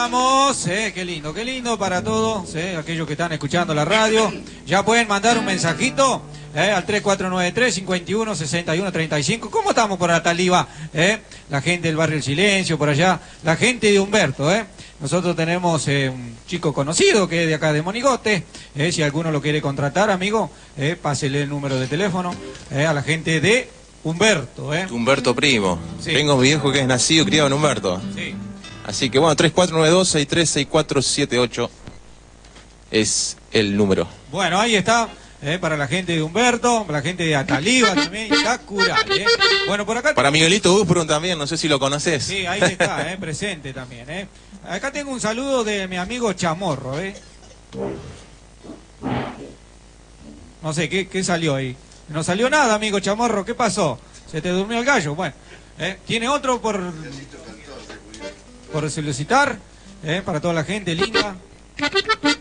Vamos, qué lindo para todos, aquellos que están escuchando la radio. Ya pueden mandar un mensajito al 3493-516135. ¿Cómo estamos por Ataliva? La gente del barrio El Silencio, por allá, la gente de Humberto. Nosotros tenemos un chico conocido que es de acá de Monigote. Si alguno lo quiere contratar, amigo, pásele el número de teléfono a la gente de Humberto. Humberto Primo. Sí. Tengo mi viejo que es nacido y criado en Humberto. Sí. Así que bueno, 3492-636478 es el número. Bueno, ahí está, para la gente de Humberto, para la gente de Ataliva también, está curado. Bueno, por acá... Para Miguelito Guzprun también, no sé si lo conoces. Sí, ahí está, presente también. Acá tengo un saludo de mi amigo Chamorro. No sé, ¿qué salió ahí? No salió nada, amigo Chamorro, ¿qué pasó? ¿Se te durmió el gallo? Bueno, ¿tiene otro por solicitar? Para toda la gente linda.